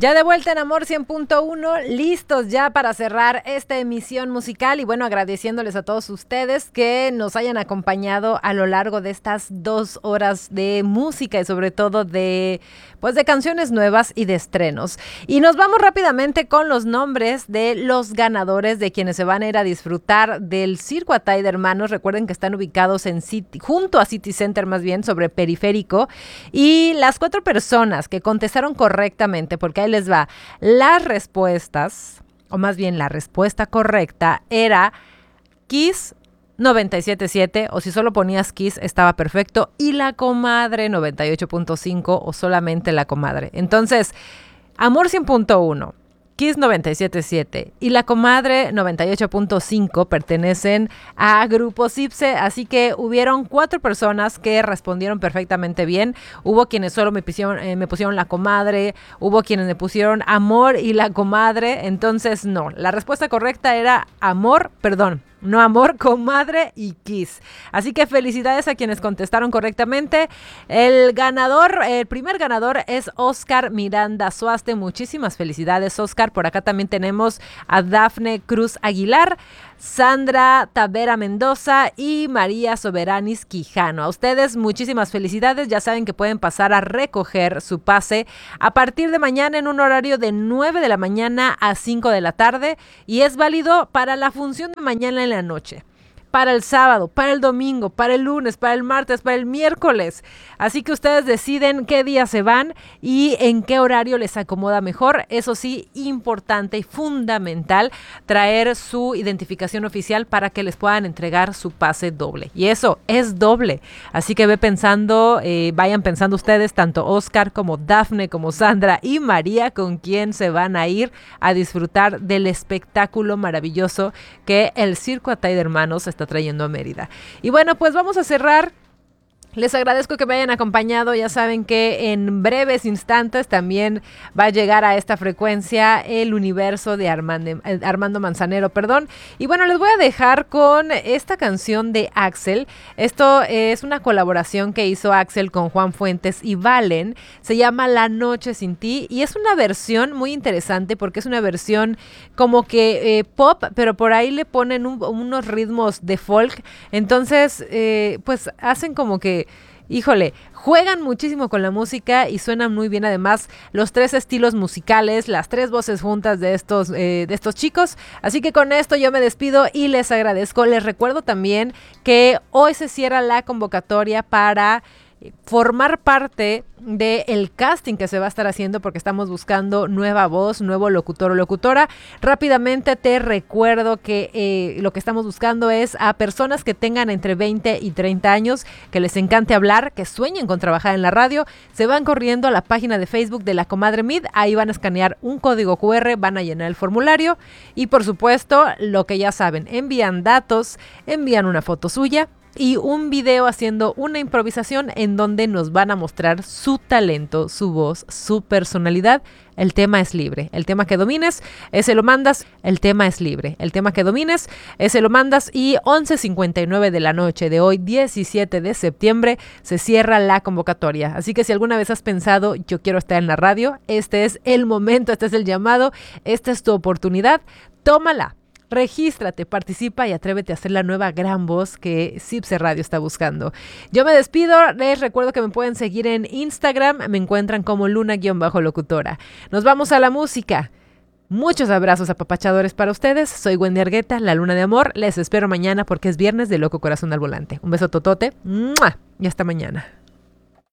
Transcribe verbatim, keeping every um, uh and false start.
Ya de vuelta en Amor cien punto uno, listos ya para cerrar esta emisión musical y bueno, agradeciéndoles a todos ustedes que nos hayan acompañado a lo largo de estas dos horas de música y sobre todo de, pues de canciones nuevas y de estrenos. Y nos vamos rápidamente con los nombres de los ganadores, de quienes se van a ir a disfrutar del Circo Atay de Hermanos. Recuerden que están ubicados en City, junto a City Center más bien, sobre Periférico. Y las cuatro personas que contestaron correctamente, porque ahí les va. Las respuestas, o más bien la respuesta correcta era Kiss noventa y siete punto siete, o si solo ponías Kiss estaba perfecto, y La Comadre noventa y ocho punto cinco, o solamente La Comadre. Entonces, Amor cien punto uno, Kiss noventa y siete punto siete y La Comadre noventa y ocho punto cinco pertenecen a Grupo Cipse, así que hubieron cuatro personas que respondieron perfectamente bien. Hubo quienes solo me pusieron, eh, me pusieron La Comadre, hubo quienes me pusieron Amor y La Comadre, entonces no, la respuesta correcta era Amor, perdón, no Amor, Comadre y Kiss. Así que felicidades a quienes contestaron correctamente. El ganador, el primer ganador es Oscar Miranda Suaste. Muchísimas felicidades, Oscar. Por acá también tenemos a Dafne Cruz Aguilar, Sandra Tavera Mendoza y María Soberanis Quijano. A ustedes muchísimas felicidades. Ya saben que pueden pasar a recoger su pase a partir de mañana en un horario de nueve de la mañana a cinco de la tarde y es válido para la función de mañana en la noche, para el sábado, para el domingo, para el lunes, para el martes, para el miércoles. Así que ustedes deciden qué día se van y en qué horario les acomoda mejor. Eso sí, importante y fundamental, traer su identificación oficial para que les puedan entregar su pase doble. Y eso es doble. Así que ve pensando, eh, vayan pensando ustedes, tanto Oscar como Dafne, como Sandra y María, con quién se van a ir a disfrutar del espectáculo maravilloso que el Circo Atay de Hermanos está trayendo a Mérida. Y bueno, pues vamos a cerrar. Les agradezco que me hayan acompañado. Ya saben que en breves instantes también va a llegar a esta frecuencia el universo de Armando, Armando Manzanero, perdón. Y bueno, les voy a dejar con esta canción de Axel. Esto es una colaboración que hizo Axel con Juan Fuentes y Valen. Se llama La Noche Sin Ti y es una versión muy interesante porque es una versión como que eh, pop, pero por ahí le ponen un, unos ritmos de folk. Entonces, eh, pues hacen como que híjole, juegan muchísimo con la música y suenan muy bien además los tres estilos musicales, las tres voces juntas de estos, eh, de estos chicos. Así que con esto yo me despido y les agradezco. Les recuerdo también que hoy se cierra la convocatoria para formar parte del casting que se va a estar haciendo porque estamos buscando nueva voz, nuevo locutor o locutora. Rápidamente te recuerdo que eh, lo que estamos buscando es a personas que tengan entre veinte y treinta años, que les encante hablar, que sueñen con trabajar en la radio. Se van corriendo a la página de Facebook de La Comadre Mid, ahí van a escanear un código cu erre, van a llenar el formulario y por supuesto lo que ya saben, envían datos, envían una foto suya y un video haciendo una improvisación en donde nos van a mostrar su talento, su voz, su personalidad. El tema es libre. El tema que domines, ese lo mandas. El tema es libre. El tema que domines, ese lo mandas. Y once cincuenta y nueve de la noche de hoy, diecisiete de septiembre, se cierra la convocatoria. Así que si alguna vez has pensado, yo quiero estar en la radio, este es el momento, este es el llamado, esta es tu oportunidad. Tómala. Regístrate, participa y atrévete a ser la nueva gran voz que Cipse Radio está buscando. Yo me despido, les recuerdo que me pueden seguir en Instagram, me encuentran como Luna-locutora. Nos vamos a la música. Muchos abrazos apapachadores para ustedes. Soy Wendy Argueta, la Luna de Amor. Les espero mañana porque es viernes de Loco Corazón al Volante. Un beso totote. ¡Mua! Y hasta mañana.